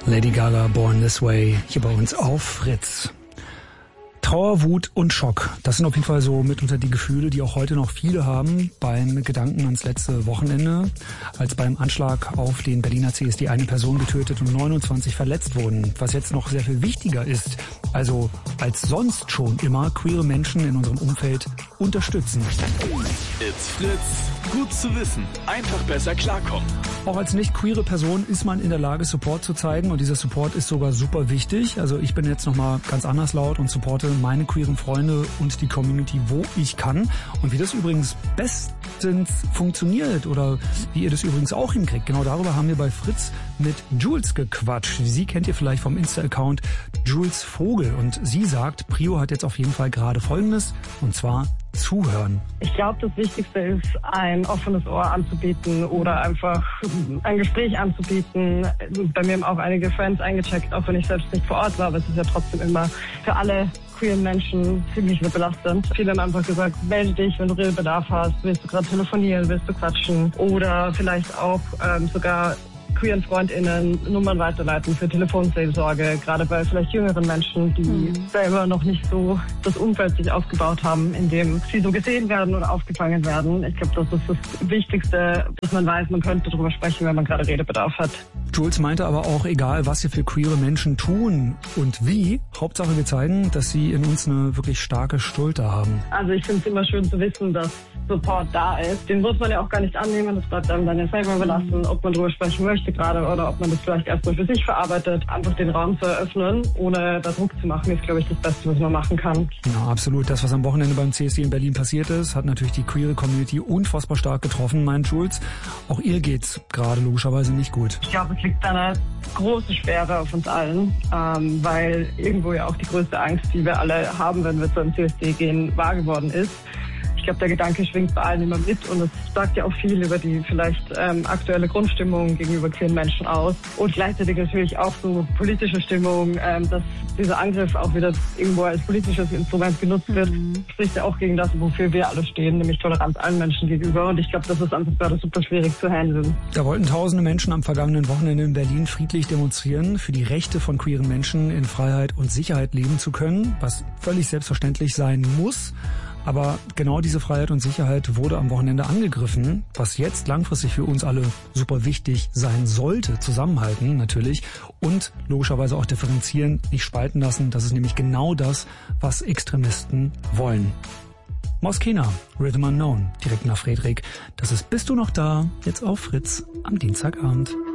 Lady Gaga, Born This Way, hier bei uns auf Fritz. Trauer, Wut und Schock, das sind auf jeden Fall so mitunter die Gefühle, die auch heute noch viele haben beim Gedanken ans letzte Wochenende, als beim Anschlag auf den Berliner CSD eine Person getötet und 29 verletzt wurden. Was jetzt noch sehr viel wichtiger ist, also als sonst schon immer queere Menschen in unserem Umfeld unterstützen. It's Fritz, gut zu wissen, einfach besser klarkommen. Auch als nicht queere Person ist man in der Lage, Support zu zeigen, und dieser Support ist sogar super wichtig. Also ich bin jetzt nochmal ganz anders laut und supporte meine queeren Freunde und die Community, wo ich kann. Und wie das übrigens bestens funktioniert oder wie ihr das übrigens auch hinkriegt, genau darüber haben wir bei Fritz mit Jules gequatscht. Sie kennt ihr vielleicht vom Insta-Account Jules Vogel, und sie sagt, Prio hat jetzt auf jeden Fall gerade Folgendes, und zwar zuhören. Ich glaube, das Wichtigste ist, ein offenes Ohr anzubieten oder einfach ein Gespräch anzubieten. Bei mir haben auch einige Friends eingecheckt, auch wenn ich selbst nicht vor Ort war, aber es ist ja trotzdem immer für alle queeren Menschen ziemlich belastend. Viele haben einfach gesagt, melde dich, wenn du Redebedarf hast, willst du gerade telefonieren, willst du quatschen, oder vielleicht auch sogar queeren FreundInnen Nummern weiterleiten für Telefonseelsorge, gerade bei vielleicht jüngeren Menschen, die selber noch nicht so das Umfeld sich aufgebaut haben, in dem sie so gesehen werden oder aufgefangen werden. Ich glaube, das ist das Wichtigste, dass man weiß, man könnte darüber sprechen, wenn man gerade Redebedarf hat. Jules meinte aber auch, egal was wir für queere Menschen tun und wie, Hauptsache wir zeigen, dass sie in uns eine wirklich starke Schulter haben. Also ich finde es immer schön zu wissen, dass Support da ist. Den muss man ja auch gar nicht annehmen, das bleibt einem dann ja selber überlassen, ob man darüber sprechen möchte gerade oder ob man das vielleicht erstmal für sich verarbeitet. Einfach den Raum zu eröffnen, ohne da Druck zu machen, ist, glaube ich, das Beste, was man machen kann. Ja, absolut. Das, was am Wochenende beim CSD in Berlin passiert ist, hat natürlich die queere Community unfassbar stark getroffen, meint Jules. Auch ihr geht's gerade logischerweise nicht gut. Ich glaube, es liegt eine große Schwere auf uns allen, weil irgendwo ja auch die größte Angst, die wir alle haben, wenn wir zum CSD gehen, wahr geworden ist. Ich glaube, der Gedanke schwingt bei allen immer mit, und es sagt ja auch viel über die vielleicht aktuelle Grundstimmung gegenüber queeren Menschen aus. Und gleichzeitig natürlich auch so politische Stimmung, dass dieser Angriff auch wieder irgendwo als politisches Instrument genutzt wird, spricht ja auch gegen das, wofür wir alle stehen, nämlich Toleranz allen Menschen gegenüber. Und ich glaube, das ist einfach gerade super schwierig zu handeln. Da wollten tausende Menschen am vergangenen Wochenende in Berlin friedlich demonstrieren, für die Rechte von queeren Menschen in Freiheit und Sicherheit leben zu können, was völlig selbstverständlich sein muss. Aber genau diese Freiheit und Sicherheit wurde am Wochenende angegriffen, was jetzt langfristig für uns alle super wichtig sein sollte. Zusammenhalten natürlich und logischerweise auch differenzieren, nicht spalten lassen. Das ist nämlich genau das, was Extremisten wollen. Moskena, Rhythm Unknown, direkt nach Friedrich. Das ist Bist du noch da? Jetzt auf Fritz am Dienstagabend.